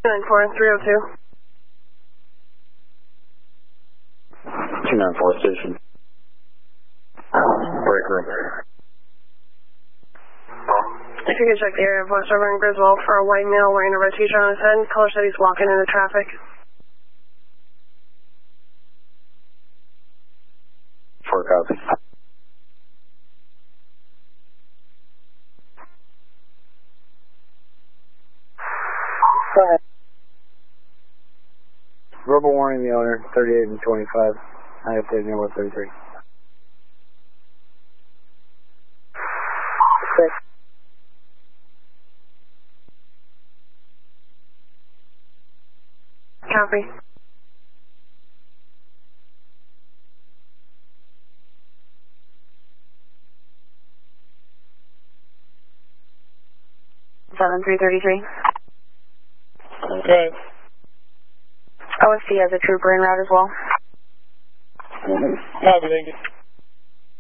294-302. 294 station. Break room. If you could check the area of West River and Griswold for a white male wearing a red t-shirt on his head, color said he's walking into traffic. 4 copy. Go ahead. Verbal warning the owner, 38 and 25. I have to near 133. 6. Copy. Seven 333. Okay. OSC has a trooper en route as well. Copy, thank you.